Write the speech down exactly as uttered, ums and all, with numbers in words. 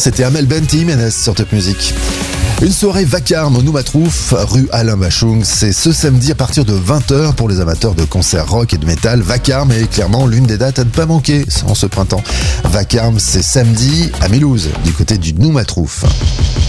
c'était Amel Bent et Jiménez sur Top Music. Une soirée vacarme au Noumatrouf, rue Alain Bachung. C'est ce samedi à partir de vingt heures pour les amateurs de concerts rock et de métal. Vacarme est clairement l'une des dates à ne pas manquer en ce printemps. Vacarme, c'est samedi à Mulhouse, du côté du Noumatrouf.